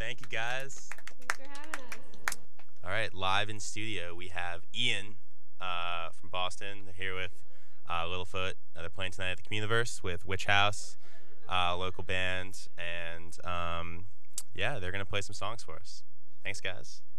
Thank you, guys. Thanks for having us. All right, live in studio, we have Ian from Boston. They're here with Littlefoot. They're playing tonight at the Communiverse with Witch House, local band. And yeah, they're going to play some songs for us. Thanks, guys.